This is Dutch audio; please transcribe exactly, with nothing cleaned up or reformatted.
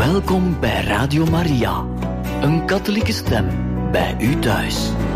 Welkom bij Radio Maria, een katholieke stem bij u thuis.